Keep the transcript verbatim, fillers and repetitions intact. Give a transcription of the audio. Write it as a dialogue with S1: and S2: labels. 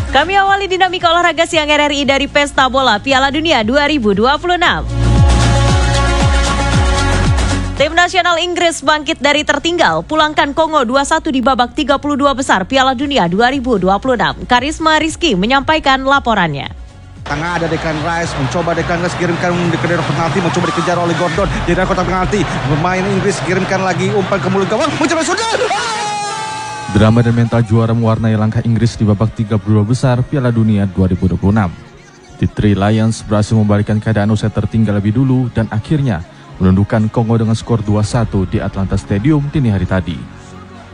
S1: Kami awali dinamika olahraga siang R R I dari Pesta Bola Piala Dunia dua ribu dua puluh enam. Tim nasional Inggris bangkit dari tertinggal, pulangkan Kongo dua satu di babak tiga puluh dua besar Piala Dunia dua ribu dua puluh enam. Karisma Rizky menyampaikan laporannya.
S2: Tengah ada Declan Rice, mencoba Declan Rice kirimkan ke daerah penalti, mencoba dikejar oleh Gordon di daerah kotak penalti. Pemain Inggris kirimkan lagi umpan ke mulut gawang, mencoba sudah.
S3: Drama dan mental juara mewarnai langkah Inggris di babak tiga puluh dua besar Piala Dunia dua ribu dua puluh enam. The Three Lions berhasil membalikkan keadaan usai tertinggal lebih dulu dan akhirnya menundukkan Kongo dengan skor dua satu di Atlanta Stadium dini hari tadi.